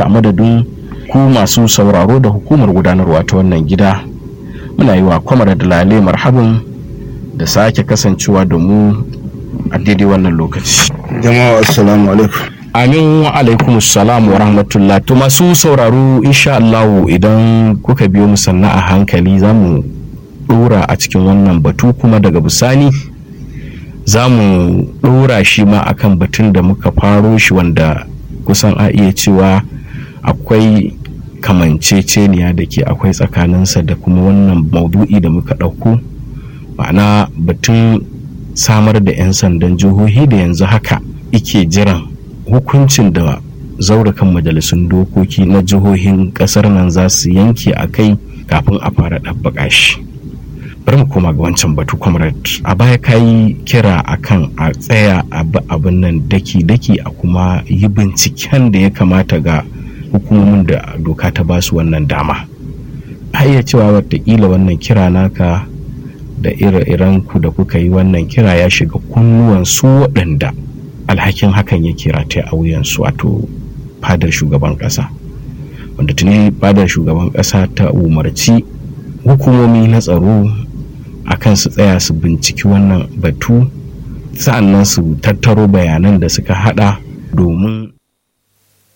a madadin ku masu sauraro da hukumar gudanarwa ta wannan gida, muna yi wa Kwamar da Lale marhaban da sake kasancewa da mu a daidai wannan lokaci. Jama'a assalamu alaikum. Amin wa alaikum assalam wa rahmatullah. To masu sauraro insha Allah idan kuka biyo mu sanna a hankali zamu dora a cikin wannan batu, kuma daga bisani zamu dora shi ma akan batun da muka faro shi, wanda kusan a iya cewa akwai kamanceceniya da ke akwai tsakaninsa da kuma wannan maudu'i da muka ɗauko, ma'ana batun samar da 'yan sandan jihohi da yanzu haka ike jiran hukuncin da zaurukan majalisun dokoki na jihohin ƙasar nan za su yanke a kai kafin a fara ɗabbaƙa shi. Bari mu koma ga wancan batu, comrade. A baya ka yi kira akan a tsaya abin nan daki-daki a kuma yi binciken da ya kamata ga hukumomin da doka ta basu wannan dama. A iya cewa watakila wannan kira naka da ire-iren ku da kuka yi wannan kira ya shiga kunnuwan su waɗanda alhakin hakan yake rataya a wuyansu, wato fadar shugaban ƙasa, wanda tuni fadar shugaban ƙasa ta umarci hukumomi na tsaro akan su tsaya su binciki wannan batu, sa'annan su tattaro bayanan da suka hada domin